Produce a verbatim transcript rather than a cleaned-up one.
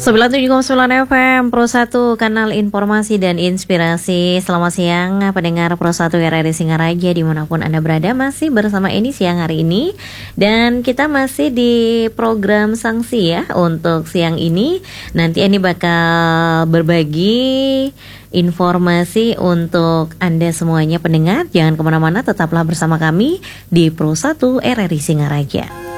sembilan puluh tujuh koma sembilan F M Pro satu, kanal informasi dan inspirasi. Selamat siang pendengar Pro satu R R I Singaraja dimanapun Anda berada. Masih bersama Eni siang hari ini. Dan kita masih di program sanksi ya. Untuk siang ini nanti Eni bakal berbagi informasi untuk Anda semuanya pendengar. Jangan kemana-mana, tetaplah bersama kami di Pro satu R R I Singaraja.